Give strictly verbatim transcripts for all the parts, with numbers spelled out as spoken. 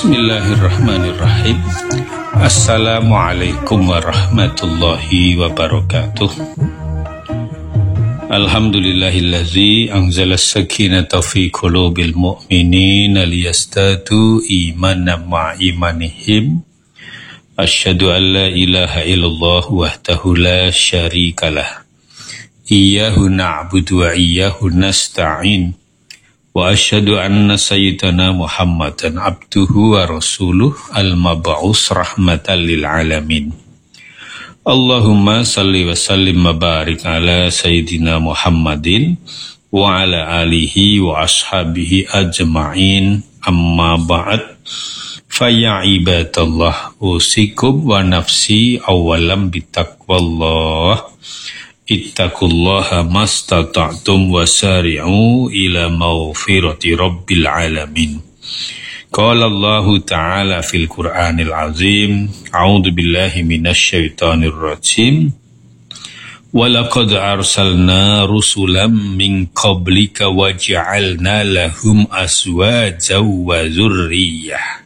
Bismillahirrahmanirrahim. Assalamualaikum warahmatullahi wabarakatuh. Alhamdulillahillazi anzala as-sakinata fi qulubil mu'minina liyazdadu imanan ma'a imanihim. Asyhadu an la ilaha illallah wahdahu la syarikalah. Iyyahu na'budu wa iyyahu nasta'in. Wa asyhadu anna sayyidana Muhammadan abduhu wa rasuluh al-mab'us rahmatan lil alamin. Allahumma salli wa sallim wa barik ala sayyidina Muhammadin wa ala alihi wa ashabihi ajma'in, amma ba'd. Fa ya ibadallah, usikum wa nafsi awalam bitaqwallah. Ittaqullaha mastata'tum wasari'u ila maghfirati rabbil alamin. Qala Allahu ta'ala fil Qur'anil azim, a'udzu billahi minasy syaithanir rajim. Wa laqad arsalna rusulan min qablika wa ja'alna lahum azwajan wa dzurriyyah.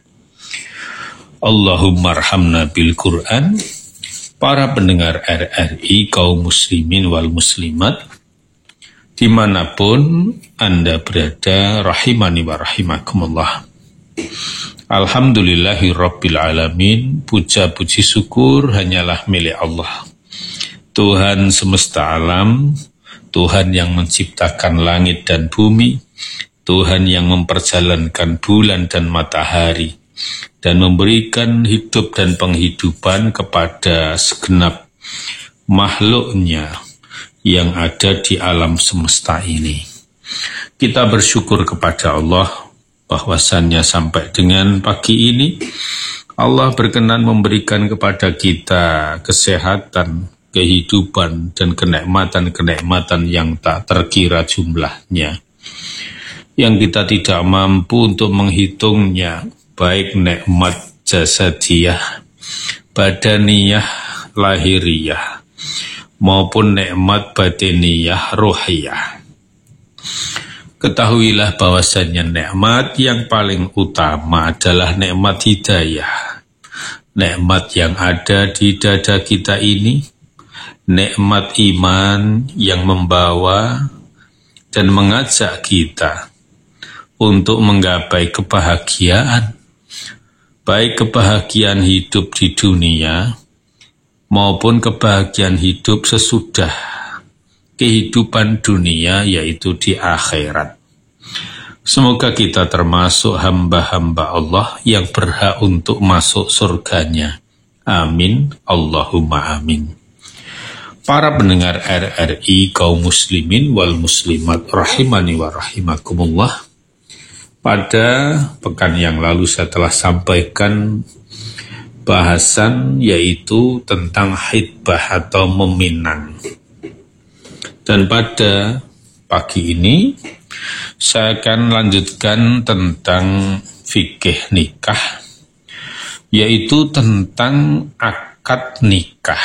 Allahumma arhamna bil Qur'an. Para pendengar R R I, kaum muslimin wal muslimat, dimanapun Anda berada, rahimani wa rahimakumullah. Alhamdulillahi rabbil alamin. Puja puji syukur hanyalah milik Allah, Tuhan semesta alam, Tuhan yang menciptakan langit dan bumi, Tuhan yang memperjalankan bulan dan matahari, dan memberikan hidup dan penghidupan kepada segenap makhluknya yang ada di alam semesta ini. Kita bersyukur kepada Allah bahwasannya sampai dengan pagi ini Allah berkenan memberikan kepada kita kesehatan, kehidupan, dan kenikmatan-kenikmatan yang tak terkira jumlahnya, yang kita tidak mampu untuk menghitungnya, baik nikmat jasadiyah, badaniyah, lahiriyah, maupun nikmat batiniyah, ruhiyah. Ketahuilah bahwasannya nikmat yang paling utama adalah nikmat hidayah, nikmat yang ada di dada kita ini, nikmat iman yang membawa dan mengajak kita untuk menggapai kebahagiaan, baik kebahagiaan hidup di dunia maupun kebahagiaan hidup sesudah kehidupan dunia, yaitu di akhirat. Semoga kita termasuk hamba-hamba Allah yang berhak untuk masuk surganya. Amin, Allahumma amin. Para pendengar R R I, kaum muslimin wal muslimat, rahimani wa rahimakumullah. Pada pekan yang lalu saya telah sampaikan bahasan yaitu tentang khitbah atau meminang. Dan pada pagi ini saya akan lanjutkan tentang fikih nikah, yaitu tentang akad nikah.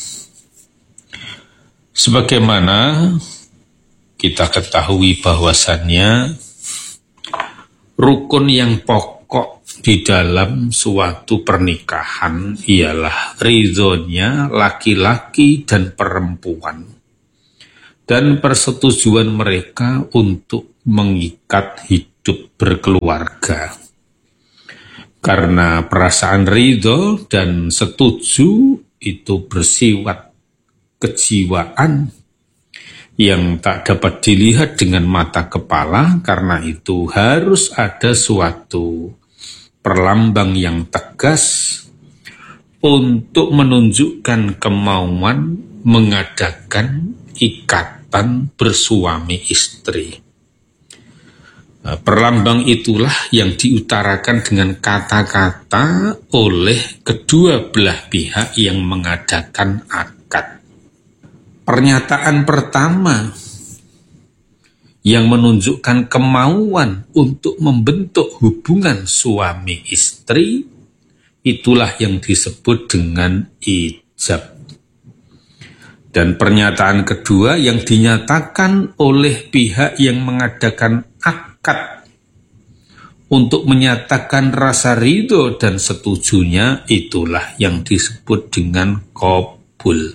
Sebagaimana kita ketahui bahwasannya rukun yang pokok di dalam suatu pernikahan ialah ridhonya laki-laki dan perempuan, dan persetujuan mereka untuk mengikat hidup berkeluarga. Karena perasaan ridho dan setuju itu bersifat kejiwaan yang tak dapat dilihat dengan mata kepala, karena itu harus ada suatu perlambang yang tegas untuk menunjukkan kemauan mengadakan ikatan bersuami istri. Perlambang itulah yang diutarakan dengan kata-kata oleh kedua belah pihak yang mengadakan akad. Pernyataan pertama yang menunjukkan kemauan untuk membentuk hubungan suami istri, itulah yang disebut dengan ijab. Dan pernyataan kedua yang dinyatakan oleh pihak yang mengadakan akad untuk menyatakan rasa ridho dan setujunya, itulah yang disebut dengan qabul.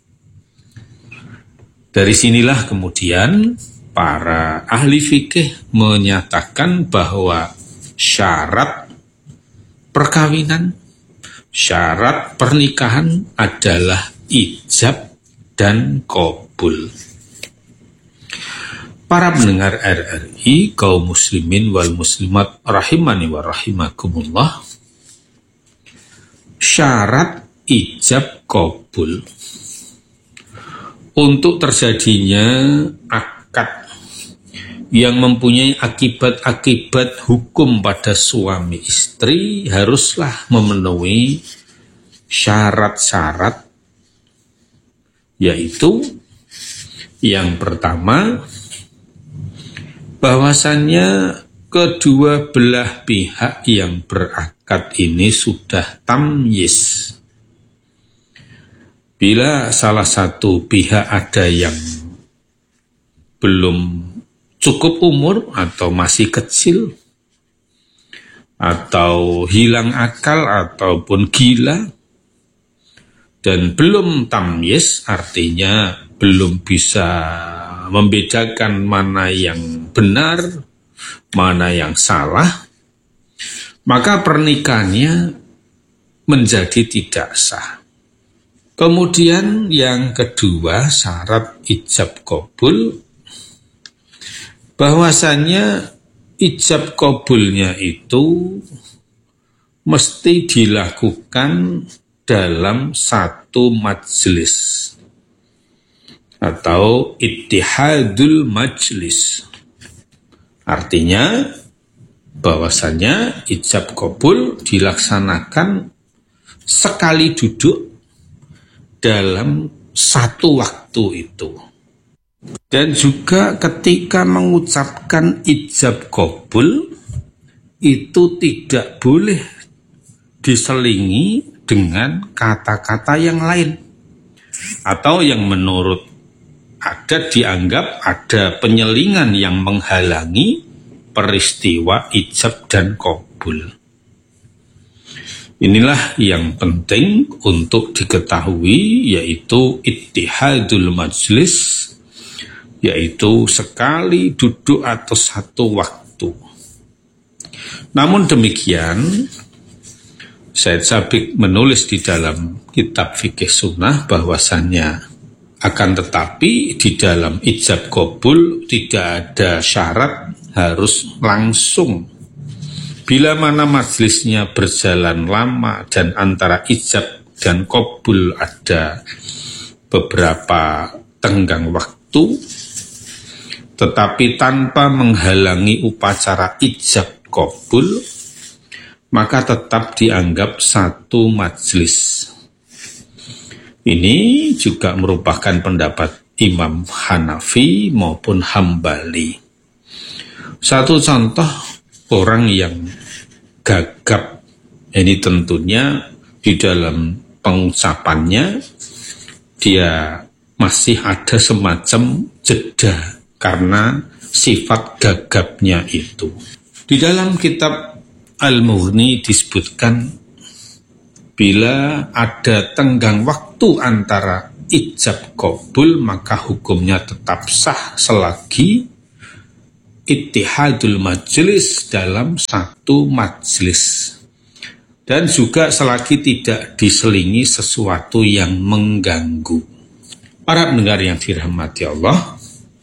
Dari sinilah kemudian para ahli fikih menyatakan bahwa syarat perkawinan, syarat pernikahan adalah ijab dan qabul. Para pendengar R R I, kaum muslimin wal muslimat rahimani wa rahimakumullah, syarat ijab qabul untuk terjadinya akad yang mempunyai akibat-akibat hukum pada suami istri haruslah memenuhi syarat-syarat, yaitu yang pertama, bahwasannya kedua belah pihak yang berakad ini sudah tamyiz. Bila salah satu pihak ada yang belum cukup umur atau masih kecil, atau hilang akal ataupun gila, dan belum tamyiz, artinya belum bisa membedakan mana yang benar, mana yang salah, maka pernikahannya menjadi tidak sah. Kemudian yang kedua, syarat ijab qabul, bahwasannya ijab qabulnya itu mesti dilakukan dalam satu majelis atau ittihadul majlis. Artinya bahwasanya ijab qabul dilaksanakan sekali duduk dalam satu waktu itu. Dan juga ketika mengucapkan ijab qabul itu tidak boleh diselingi dengan kata-kata yang lain, atau yang menurut adat dianggap ada penyelingan yang menghalangi peristiwa ijab dan qabul. Inilah yang penting untuk diketahui, yaitu ittihadul majlis, yaitu sekali duduk atau satu waktu. Namun demikian, Syed Sabiq menulis di dalam kitab Fikih Sunnah bahwasannya akan tetapi di dalam ijab qabul tidak ada syarat harus langsung. Bila mana majelisnya berjalan lama dan antara ijab dan qabul ada beberapa tenggang waktu, tetapi tanpa menghalangi upacara ijab qabul, maka tetap dianggap satu majelis. Ini juga merupakan pendapat Imam Hanafi maupun Hambali. Satu contoh, orang yang gagap, ini tentunya di dalam pengucapannya dia masih ada semacam jeda karena sifat gagapnya itu. Di dalam kitab Al-Mughni disebutkan bila ada tenggang waktu antara ijab qabul, maka hukumnya tetap sah selagi ittihadul majlis dalam satu majlis, dan juga selagi tidak diselingi sesuatu yang mengganggu. Para pendengar yang dirahmati Allah,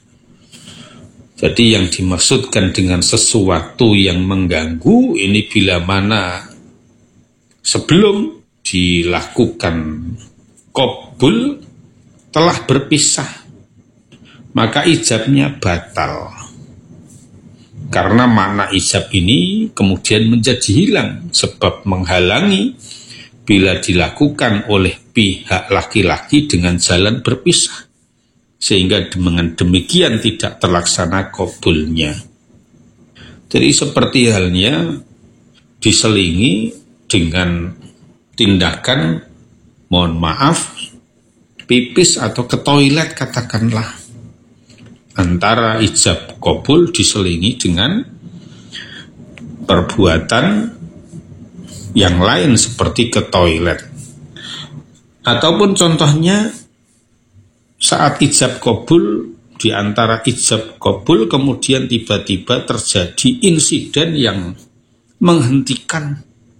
jadi yang dimaksudkan dengan sesuatu yang mengganggu ini bila mana sebelum dilakukan qabul telah berpisah, maka ijabnya batal. Karena makna ijab ini kemudian menjadi hilang sebab menghalangi bila dilakukan oleh pihak laki-laki dengan jalan berpisah, sehingga dengan demikian tidak terlaksana qabulnya. Jadi seperti halnya diselingi dengan tindakan, mohon maaf, pipis atau ke toilet katakanlah, antara ijab qabul diselingi dengan perbuatan yang lain seperti ke toilet. Ataupun contohnya saat ijab kabul, di antara ijab kabul kemudian tiba-tiba terjadi insiden yang menghentikan,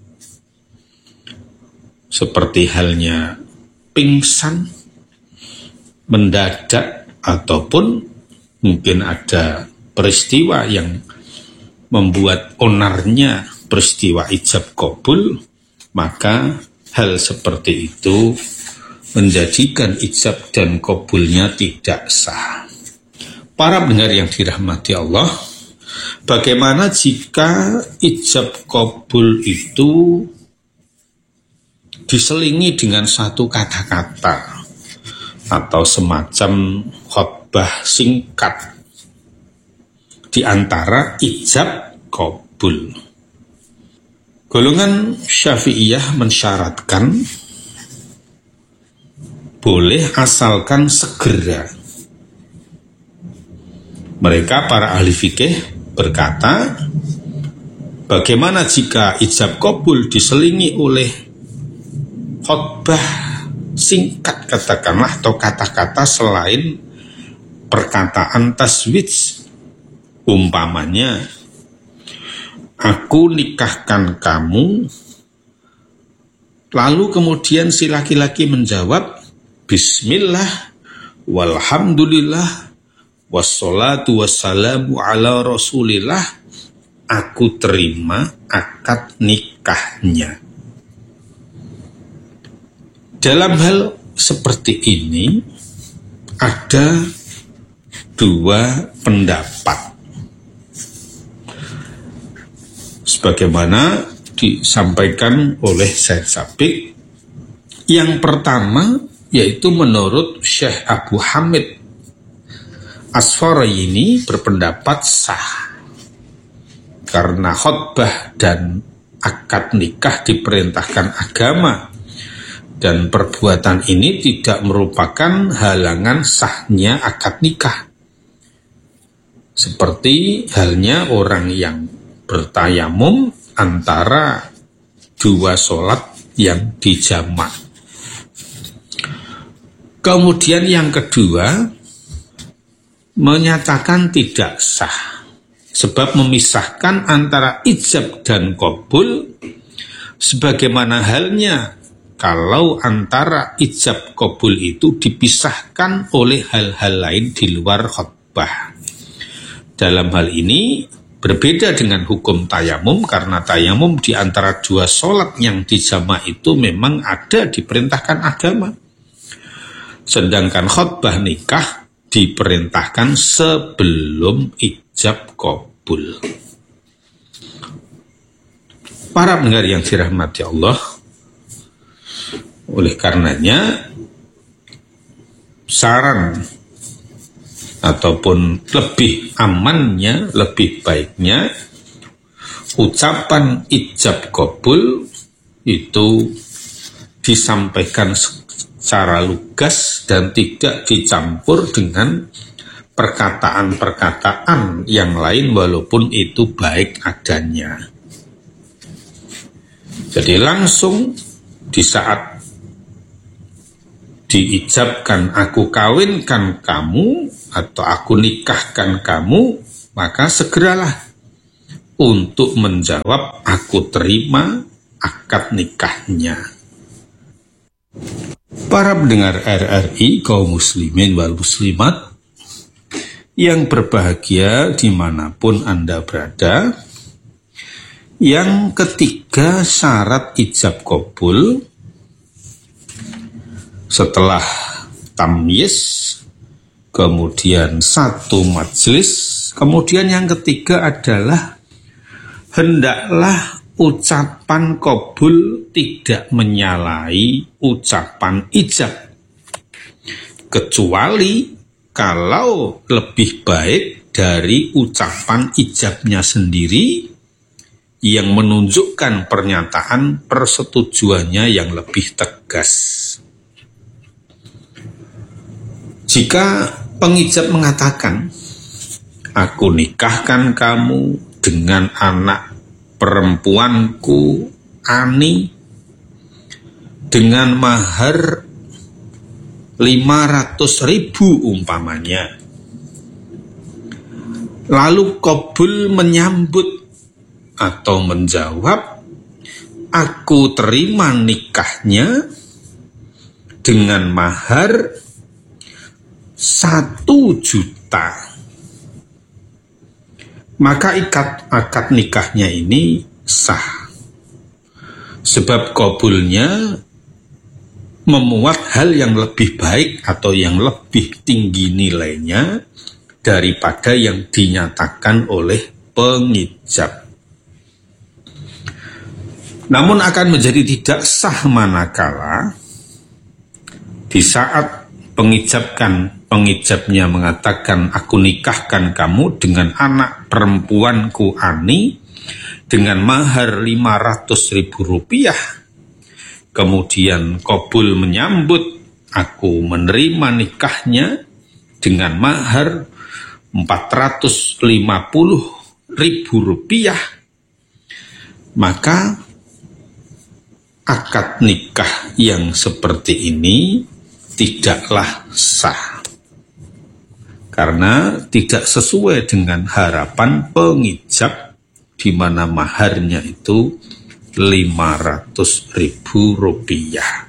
seperti halnya pingsan mendadak, ataupun mungkin ada peristiwa yang membuat onarnya peristiwa ijab kabul, maka hal seperti itu menjadikan ijab dan kabulnya tidak sah. Para pendengar yang dirahmati Allah, bagaimana jika ijab kabul itu diselingi dengan satu kata-kata atau semacam khotbah singkat di antara ijab kabul? Golongan Syafi'iyah mensyaratkan boleh asalkan segera. Mereka para ahli fikih berkata, bagaimana jika ijab kabul diselingi oleh khotbah singkat, katakanlah, atau kata-kata selain perkataan taswij, umpamanya aku nikahkan kamu, lalu kemudian si laki-laki menjawab bismillah walhamdulillah wassalatu wassalamu ala rasulillah, aku terima akad nikahnya. Dalam hal seperti ini ada dua pendapat, sebagaimana disampaikan oleh Syekh Sabiq. Yang pertama yaitu menurut Syekh Abu Hamid Asfaraini berpendapat sah, karena khotbah dan akad nikah diperintahkan agama, dan perbuatan ini tidak merupakan halangan sahnya akad nikah. Seperti halnya orang yang bertayamum antara dua sholat yang dijamak. Kemudian yang kedua, menyatakan tidak sah, sebab memisahkan antara ijab dan kabul, sebagaimana halnya kalau antara ijab kabul itu dipisahkan oleh hal-hal lain di luar khotbah. Dalam hal ini berbeda dengan hukum tayamum, karena tayamum di antara dua sholat yang dijamak itu memang ada diperintahkan agama. Sedangkan khotbah nikah diperintahkan sebelum ijab kabul. Para pendengar yang dirahmati Allah, oleh karenanya saran ataupun lebih amannya, lebih baiknya ucapan ijab kabul itu disampaikan secara lugas dan tidak dicampur dengan perkataan-perkataan yang lain walaupun itu baik adanya. Jadi langsung di saat diijabkan aku kawinkan kamu atau aku nikahkan kamu, maka segeralah untuk menjawab aku terima akad nikahnya. Para pendengar R R I, kaum muslimin wal muslimat yang berbahagia dimanapun Anda berada, yang ketiga syarat ijab kabul setelah tamyiz, kemudian satu majelis, kemudian yang ketiga adalah hendaklah ucapan kabul tidak menyalahi ucapan ijab, kecuali kalau lebih baik dari ucapan ijabnya sendiri yang menunjukkan pernyataan persetujuannya yang lebih tegas. Jika pengijab mengatakan, aku nikahkan kamu dengan anak perempuanku Ani dengan mahar lima ratus ribu umpamanya. Lalu Qabul menyambut atau menjawab, aku terima nikahnya dengan mahar satu juta. Maka ikat akad nikahnya ini sah. Sebab Qabulnya memuat hal yang lebih baik atau yang lebih tinggi nilainya daripada yang dinyatakan oleh pengijab. Namun akan menjadi tidak sah manakala di saat pengijabkan pengijabnya mengatakan, aku nikahkan kamu dengan anak perempuanku Ani dengan mahar lima ratus ribu rupiah. Kemudian Qabul menyambut, aku menerima nikahnya dengan mahar empat ratus lima puluh ribu rupiah. Maka akad nikah yang seperti ini tidaklah sah, karena tidak sesuai dengan harapan pengijab di mana maharnya itu lima ratus ribu rupiah.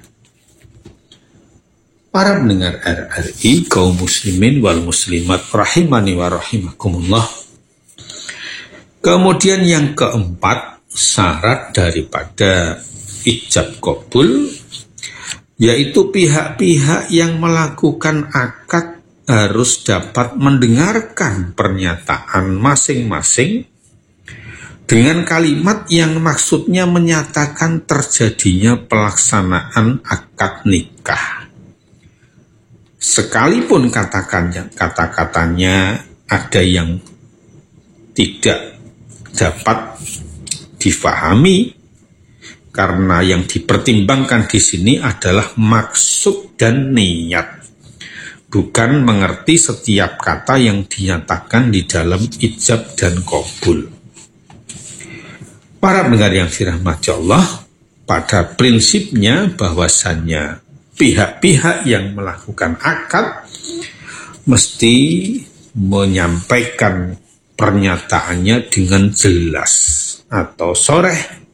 Para pendengar R R I, kaum muslimin wal muslimat rahimani wa rahimakumullah. Kemudian yang keempat, syarat daripada ijab qabul, yaitu pihak-pihak yang melakukan akad harus dapat mendengarkan pernyataan masing-masing dengan kalimat yang maksudnya menyatakan terjadinya pelaksanaan akad nikah. Sekalipun katakannya, kata-katanya ada yang tidak dapat difahami, karena yang dipertimbangkan di sini adalah maksud dan niat, bukan mengerti setiap kata yang dinyatakan di dalam ijab dan qabul. Para pendengar yang dirahmati Allah, pada prinsipnya bahwasannya pihak-pihak yang melakukan akad mesti menyampaikan pernyataannya dengan jelas atau sharih,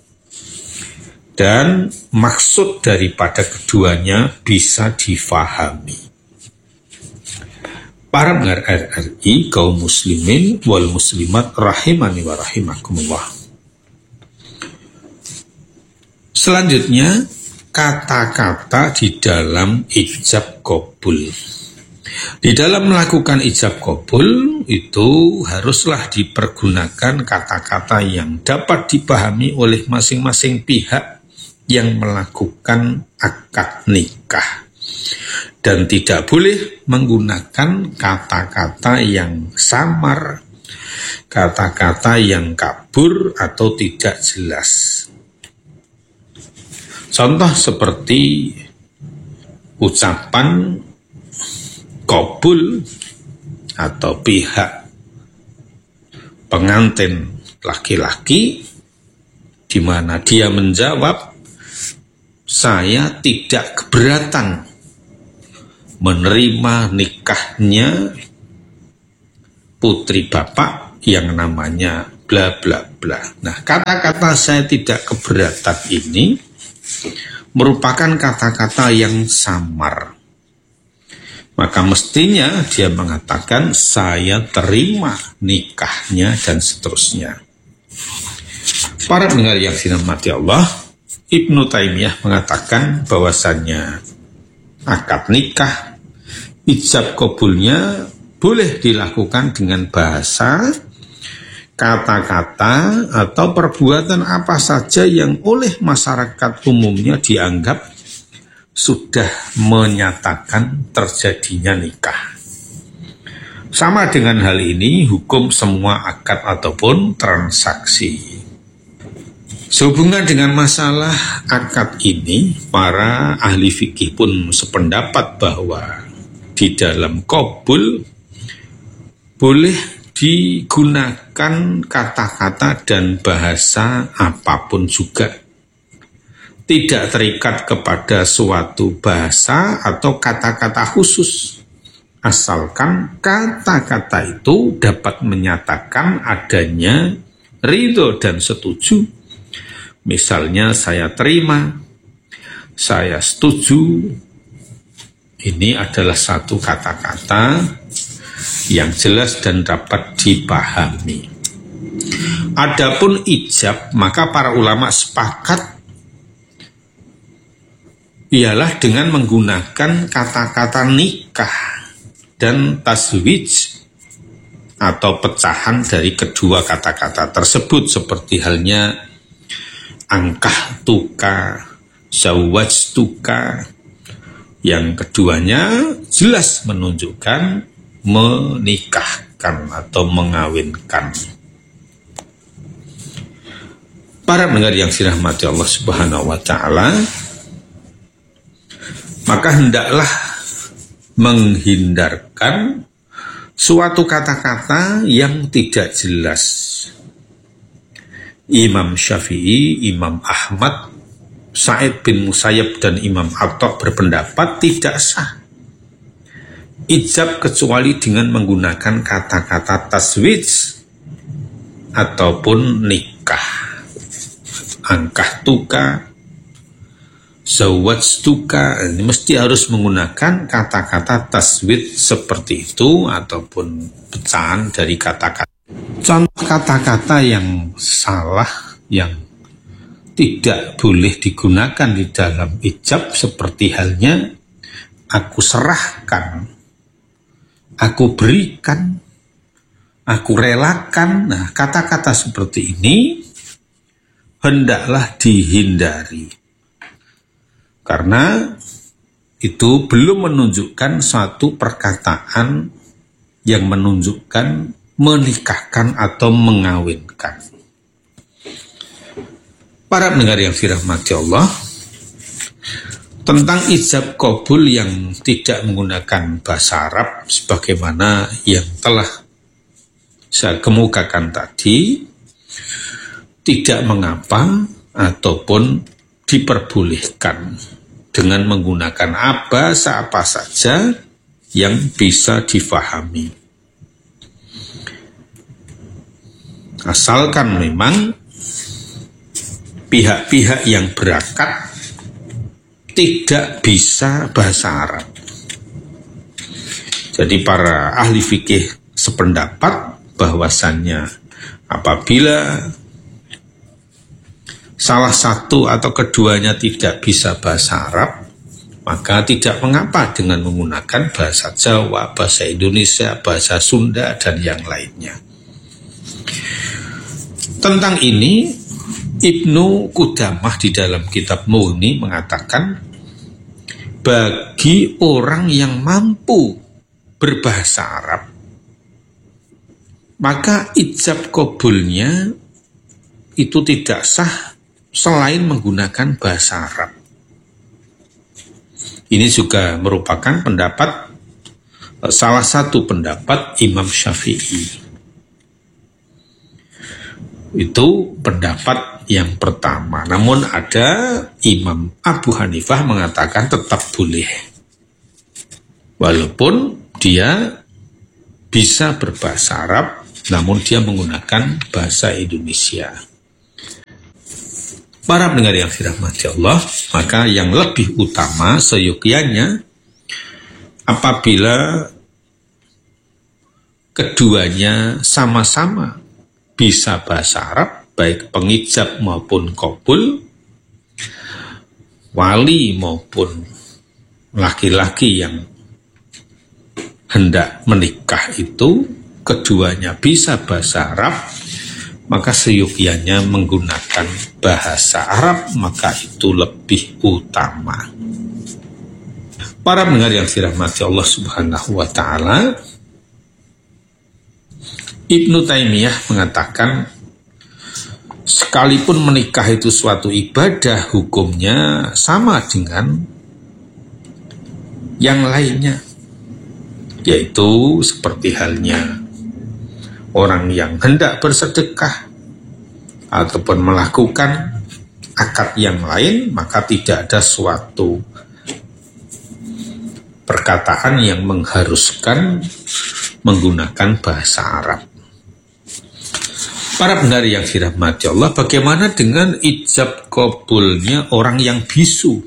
dan maksud daripada keduanya bisa difahami. Para pendengar R R I, kaum muslimin wal muslimat rahimani wa rahimakumullah. Selanjutnya, kata-kata di dalam ijab qabul. Di dalam melakukan ijab qabul itu haruslah dipergunakan kata-kata yang dapat dipahami oleh masing-masing pihak yang melakukan akad nikah, dan tidak boleh menggunakan kata-kata yang samar, kata-kata yang kabur atau tidak jelas. Contoh seperti ucapan qabul atau pihak pengantin laki-laki di mana dia menjawab, saya tidak keberatan menerima nikahnya putri bapak yang namanya bla bla bla. Nah, kata-kata saya tidak keberatan ini merupakan kata-kata yang samar. Maka mestinya dia mengatakan saya terima nikahnya dan seterusnya. Para pendengar yang dirahmati Allah, Ibnu Taimiyah mengatakan bahwasannya akad nikah, ijab qabulnya boleh dilakukan dengan bahasa, kata-kata, atau perbuatan apa saja yang oleh masyarakat umumnya dianggap sudah menyatakan terjadinya nikah. Sama dengan hal ini hukum semua akad ataupun transaksi. Sehubungan dengan masalah akad ini, para ahli fikih pun sependapat bahwa di dalam qabul boleh digunakan menggunakan kata-kata dan bahasa apapun juga. Tidak terikat kepada suatu bahasa atau kata-kata khusus. Asalkan kata-kata itu dapat menyatakan adanya ridho dan setuju. Misalnya saya terima, saya setuju. Ini adalah satu kata-kata yang jelas dan dapat dipahami. Adapun ijab, maka para ulama sepakat ialah dengan menggunakan kata-kata nikah dan taswij atau pecahan dari kedua kata-kata tersebut, seperti halnya angkah tuka, zawaj tuka. Yang keduanya jelas menunjukkan menikahkan atau mengawinkan. Para pendengar yang dirahmati Allah Subhanahu wa taala, maka hendaklah menghindarkan suatu kata-kata yang tidak jelas. Imam Syafi'i, Imam Ahmad, Sa'id bin Musayyab dan Imam Atha berpendapat tidak sah ijab kecuali dengan menggunakan kata-kata taswij ataupun nikah. Angkah tuka, zawaj tuka, ini mesti harus menggunakan kata-kata taswij seperti itu ataupun pecahan dari kata-kata. Contoh kata-kata yang salah, yang tidak boleh digunakan di dalam ijab seperti halnya aku serahkan, aku berikan, aku relakan. Nah, kata-kata seperti ini hendaklah dihindari. Karena itu belum menunjukkan suatu perkataan yang menunjukkan menikahkan atau mengawinkan. Para pendengar yang dirahmati Allah, tentang ijab qabul yang tidak menggunakan bahasa Arab sebagaimana yang telah saya kemukakan tadi, tidak mengapa ataupun diperbolehkan dengan menggunakan bahasa apa saja yang bisa difahami. Asalkan memang pihak-pihak yang berakat tidak bisa bahasa Arab. Jadi para ahli fikih sependapat bahwasannya apabila salah satu atau keduanya tidak bisa bahasa Arab, maka tidak mengapa dengan menggunakan bahasa Jawa, bahasa Indonesia, bahasa Sunda, dan yang lainnya. Tentang ini, Ibnu Qudamah di dalam kitab Mughni mengatakan, bagi orang yang mampu berbahasa Arab, maka ijab qabulnya itu tidak sah selain menggunakan bahasa Arab. Ini juga merupakan pendapat, salah satu pendapat Imam Syafi'i. Itu pendapat yang pertama. Namun ada Imam Abu Hanifah mengatakan tetap boleh, walaupun dia bisa berbahasa Arab, namun dia menggunakan bahasa Indonesia. Para pendengar yang dirahmati Allah, maka yang lebih utama seyogyanya apabila keduanya sama-sama bisa bahasa Arab, baik pengijab maupun qabul, wali maupun laki-laki yang hendak menikah itu keduanya bisa bahasa Arab, maka seyogyanya menggunakan bahasa Arab, maka itu lebih utama. Para pendengar yang dirahmati Allah Subhanahu wa taala, Ibnu Taimiyah mengatakan, sekalipun menikah itu suatu ibadah, hukumnya sama dengan yang lainnya, yaitu seperti halnya orang yang hendak bersedekah ataupun melakukan akad yang lain, maka tidak ada suatu perkataan yang mengharuskan menggunakan bahasa Arab. Para pendengar yang dirahmati Allah, bagaimana dengan ijab kabulnya orang yang bisu?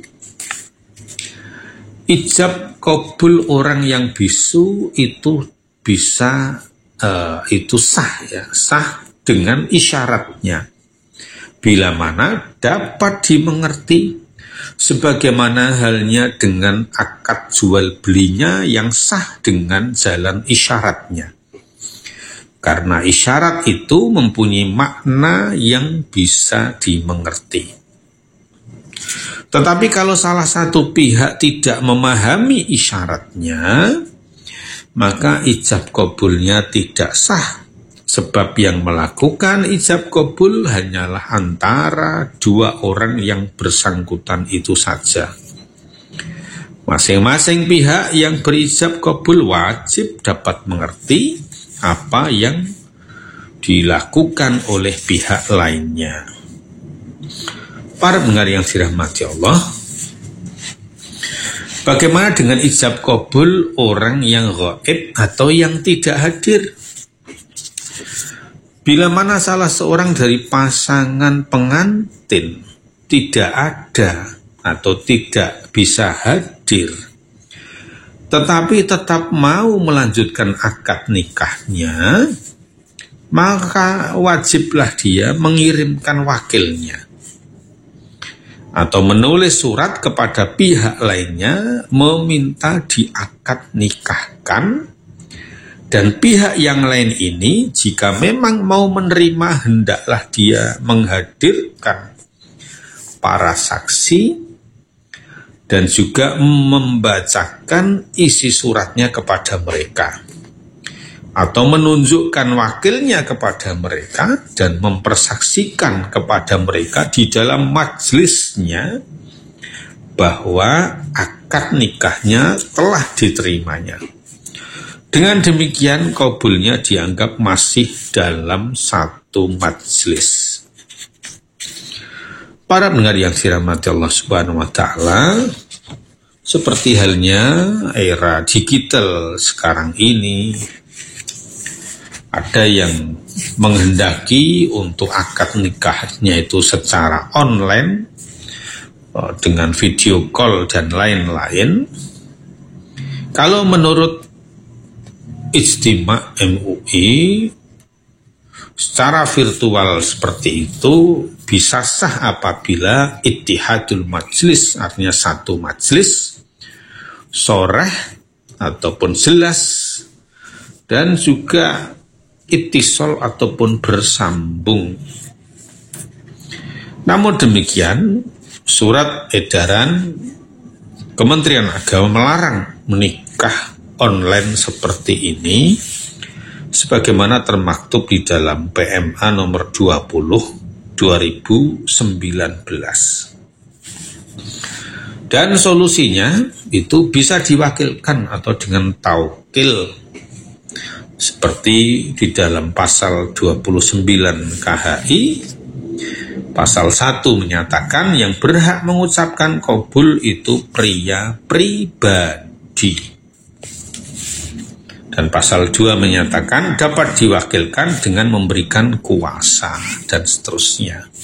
Ijab kabul orang yang bisu itu bisa uh, itu sah ya, sah dengan isyaratnya. Bila mana dapat dimengerti, sebagaimana halnya dengan akad jual belinya yang sah dengan jalan isyaratnya. Karena isyarat itu mempunyai makna yang bisa dimengerti. Tetapi kalau salah satu pihak tidak memahami isyaratnya, maka ijab kabulnya tidak sah. Sebab yang melakukan ijab kabul hanyalah antara dua orang yang bersangkutan itu saja. Masing-masing pihak yang berijab kabul wajib dapat mengerti apa yang dilakukan oleh pihak lainnya. Para pendengar yang dirahmati Allah, bagaimana dengan ijab kabul orang yang ghaib atau yang tidak hadir? Bila mana salah seorang dari pasangan pengantin tidak ada atau tidak bisa hadir, tetapi tetap mau melanjutkan akad nikahnya, maka wajiblah dia mengirimkan wakilnya atau menulis surat kepada pihak lainnya meminta diakad nikahkan. Dan pihak yang lain ini jika memang mau menerima, hendaklah dia menghadirkan para saksi dan juga membacakan isi suratnya kepada mereka, atau menunjukkan wakilnya kepada mereka dan mempersaksikan kepada mereka di dalam majelisnya bahwa akad nikahnya telah diterimanya. Dengan demikian kabulnya dianggap masih dalam satu majelis. Para pendengar yang dirahmati Allah Subhanahu wa taala, seperti halnya era digital sekarang ini, ada yang menghendaki untuk akad nikahnya itu secara online dengan video call dan lain-lain. Kalau menurut Ijtima M U I, secara virtual seperti itu bisa sah apabila ittihadul majlis, artinya satu majlis, soreh ataupun jelas, dan juga ittisal ataupun bersambung. Namun demikian, surat edaran Kementerian Agama melarang menikah online seperti ini sebagaimana termaktub di dalam P M A nomor dua puluh dua ribu sembilan belas. Dan solusinya itu bisa diwakilkan atau dengan taukil seperti di dalam pasal dua puluh sembilan K H I. Pasal satu menyatakan yang berhak mengucapkan qabul itu pria pribadi. Dan pasal dua menyatakan dapat diwakilkan dengan memberikan kuasa dan seterusnya.